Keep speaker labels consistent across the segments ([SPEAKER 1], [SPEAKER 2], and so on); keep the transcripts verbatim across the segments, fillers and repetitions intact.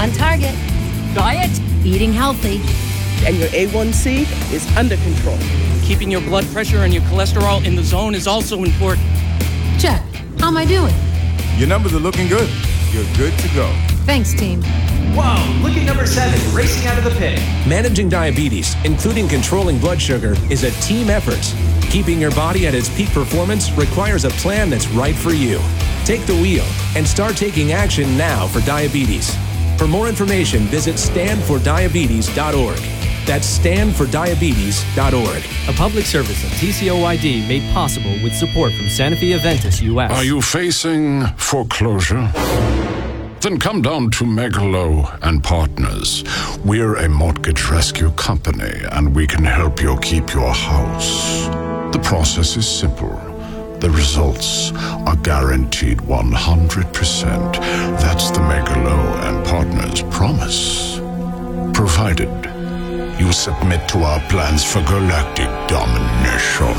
[SPEAKER 1] On target.
[SPEAKER 2] Diet?
[SPEAKER 1] Eating healthy.
[SPEAKER 3] And your A one C is under control.
[SPEAKER 2] Keeping your blood pressure and your cholesterol in the zone is also important.
[SPEAKER 1] Check. How am I doing?
[SPEAKER 4] Your numbers are looking good. You're good to go.
[SPEAKER 1] Thanks, team.
[SPEAKER 5] Whoa, look at number seven, racing out of the pit.
[SPEAKER 6] Managing diabetes, including controlling blood sugar, is a team effort. Keeping your body at its peak performance requires a plan that's right for you. Take the wheel and start taking action now for diabetes. For more information, visit stand for diabetes dot org. That's stand for diabetes dot org.
[SPEAKER 7] A public service of T C O Y D made possible with support from Sanofi Aventis U S.
[SPEAKER 8] Are you facing foreclosure? Then come down to Megalo and Partners. We're a mortgage rescue company, and we can help you keep your house. The process is simple. The results are guaranteed one hundred percent. That's the Megalo and Partners promise. Provided you submit to our plans for galactic domination.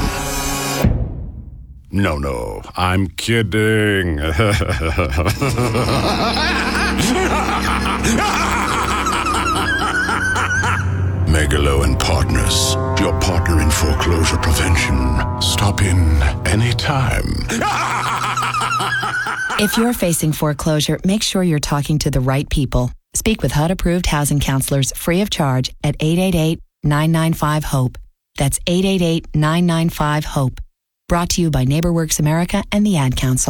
[SPEAKER 8] No, no, I'm kidding. Megalo and Partners, your partner in foreclosure prevention. Stop in anytime.
[SPEAKER 9] If you're facing foreclosure, make sure you're talking to the right people. Speak with H U D-approved housing counselors free of charge at eight eight eight, nine nine five, HOPE. That's eight eight eight, nine nine five, HOPE. Brought to you by NeighborWorks America and the Ad Council.